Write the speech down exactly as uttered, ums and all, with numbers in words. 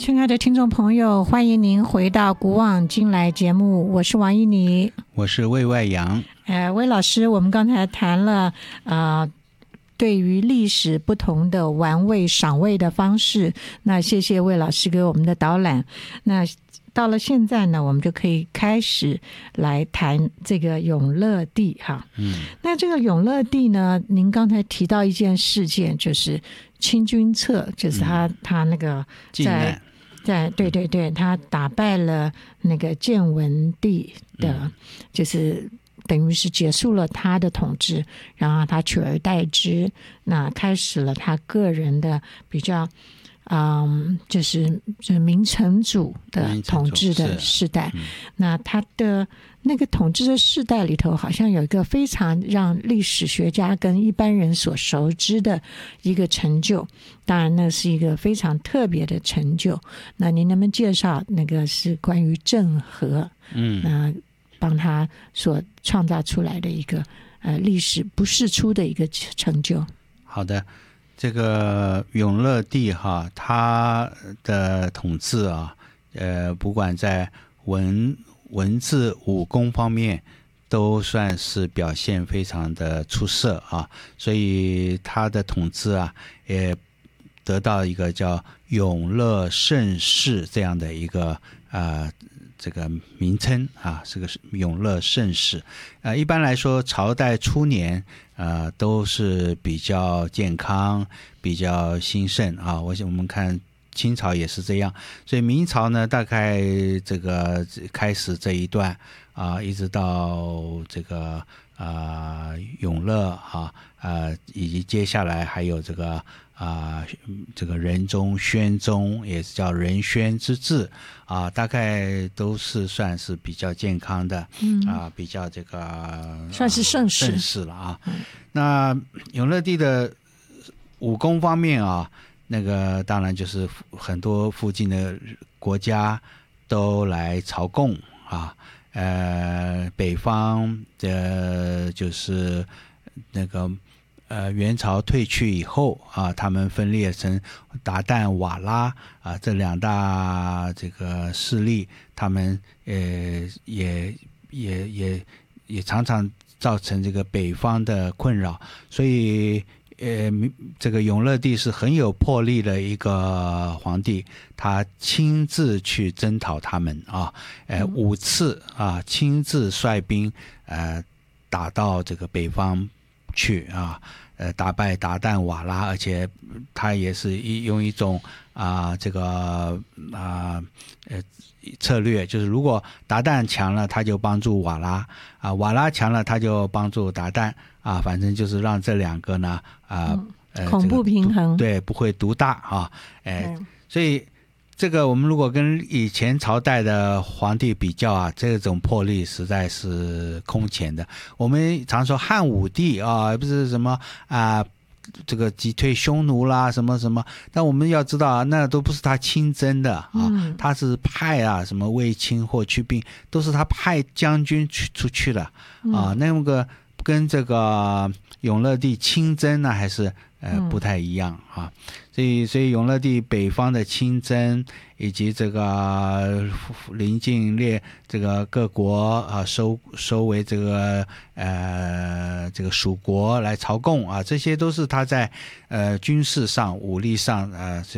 亲爱的听众朋友，欢迎您回到古往今来节目，我是王依妮， 我是魏外阳。 呃，魏老师，我们刚才谈了呃对于历史不同的玩味赏味的方式，那谢谢魏老师给我们的导览。那到了现在呢，我们就可以开始来谈这个永乐帝哈。嗯，那这个永乐帝呢，您刚才提到一件事件，就是清君侧，就是他、嗯、他那个在在对对对，他打败了那个建文帝的，嗯、就是等于是结束了他的统治，然后他取而代之，那开始了他个人的比较。嗯，就是就是明成祖的统治的世代、嗯、那他的那个统治的世代里头好像有一个非常让历史学家跟一般人所熟知的一个成就，当然那是一个非常特别的成就。那您能不能介绍那个是关于郑和嗯，那帮他所创造出来的一个呃历史不世出的一个成就？ 好的，这个永乐帝哈，他的统治啊，呃，不管在文文字、武功方面，都算是表现非常的出色啊，所以他的统治啊，也得到一个叫永乐盛世这样的一个啊。呃这个名称啊，这个永乐盛世，呃，一般来说，朝代初年，呃，都是比较健康、比较兴盛啊。我想我们看清朝也是这样，所以明朝呢，大概这个开始这一段啊，一直到这个啊永乐啊，呃，以及接下来还有这个。啊，这个仁宗、宣宗也是叫仁宣之治啊，大概都是算是比较健康的，嗯啊，比较这个算是盛世、 盛世了啊。嗯、那永乐帝的武功方面啊，那个当然就是很多附近的国家都来朝贡啊，呃，北方的就是那个。呃，元朝退去以后啊，他们分裂成鞑靼、瓦剌啊这两大这个势力，他们呃也也也也常常造成这个北方的困扰，所以呃这个永乐帝是很有魄力的一个皇帝，他亲自去征讨他们啊，呃五次啊亲自率兵呃打到这个北方去啊。呃，打败鞑靼、瓦剌，而且他也是一用一种啊、呃，这个啊呃策略，就是如果鞑靼强了，他就帮助瓦剌啊；瓦剌强了，他就帮助鞑靼啊。反正就是让这两个呢啊、呃嗯，恐怖平衡， 这个、对，不会独大啊。哎、呃，所以这个我们如果跟以前朝代的皇帝比较啊，这种魄力实在是空前的。我们常说汉武帝啊，不是什么啊，这个击退匈奴啦，什么什么，但我们要知道啊，那都不是他亲征的啊，嗯、他是派啊，什么卫青、霍去病，都是他派将军去出去的啊。嗯、那个跟这个永乐帝亲征呢，还是呃不太一样啊。所以，所以永乐帝北方的亲征，以及这个临近列这个各国啊收收为这个呃这个属国来朝贡啊，这些都是他在呃军事上、武力上呃